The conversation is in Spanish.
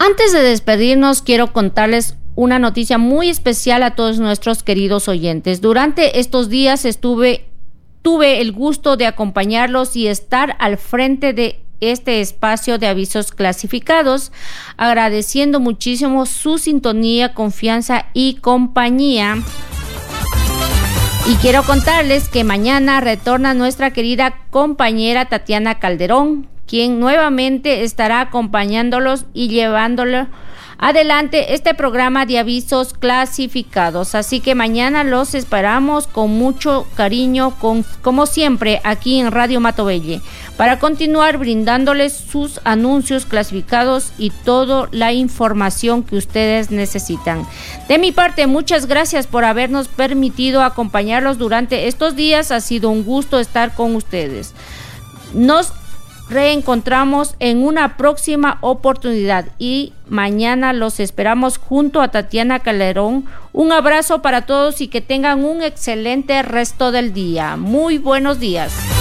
Antes de despedirnos, quiero contarles una noticia muy especial a todos nuestros queridos oyentes. Durante estos días tuve el gusto de acompañarlos y estar al frente de este espacio de avisos clasificados, agradeciendo muchísimo su sintonía, confianza y compañía. Y quiero contarles que mañana retorna nuestra querida compañera Tatiana Calderón, quien nuevamente estará acompañándolos y llevándolo adelante este programa de avisos clasificados. Así que mañana los esperamos con mucho cariño, como siempre, aquí en Radio Matovelle, para continuar brindándoles sus anuncios clasificados y toda la información que ustedes necesitan. De mi parte, muchas gracias por habernos permitido acompañarlos durante estos días. Ha sido un gusto estar con ustedes. Nos reencontramos en una próxima oportunidad y mañana los esperamos junto a Tatiana Calderón. Un abrazo para todos y que tengan un excelente resto del día. Muy buenos días.